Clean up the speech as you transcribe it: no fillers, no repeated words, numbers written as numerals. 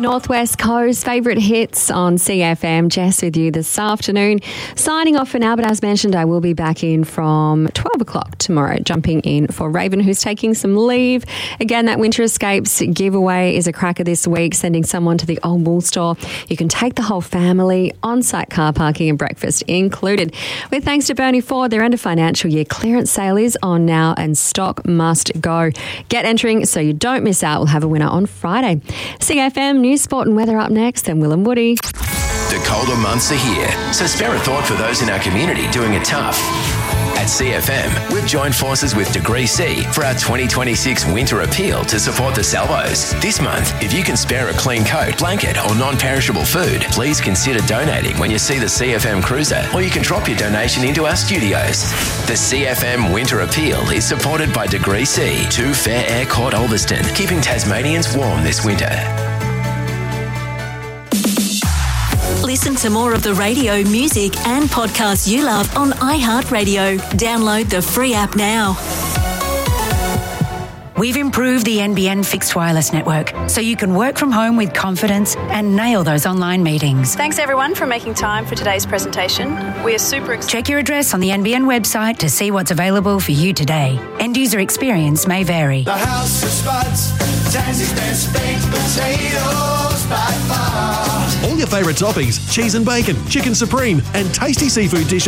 Northwest Coast, favourite hits on CFM. Jess with you this afternoon. Signing off for now, but as mentioned, I will be back in from 12 o'clock tomorrow, jumping in for Raven, who's taking some leave. Again, that Winter Escapes giveaway is a cracker this week, sending someone to the Old Wool store. You can take the whole family, on-site car parking and breakfast included. With thanks to Bernie Ford, their end of financial year clearance sale is on now and stock must go. Get entering so you don't miss out. We'll have a winner on Friday. CFM News, Sport and Weather up next, then Will and Woody. The colder months are here, so spare a thought for those in our community doing it tough. At CFM, we've joined forces with Degree C for our 2026 Winter Appeal to support the salvos. This month, if you can spare a clean coat, blanket or non-perishable food, please consider donating when you see the CFM Cruiser, or you can drop your donation into our studios. The CFM Winter Appeal is supported by Degree C, 2 Fair Air Court Ulverston, keeping Tasmanians warm this winter. Listen to more of the radio, music and podcasts you love on iHeartRadio. Download the free app now. We've improved the NBN fixed wireless network so you can work from home with confidence and nail those online meetings. Thanks everyone for making time for today's presentation. We are super excited. Check your address on the NBN website to see what's available for you today. End user experience may vary. The House of Spuds, Tansie's best baked potatoes by far. All your favourite toppings, cheese and bacon, chicken supreme and tasty seafood dishes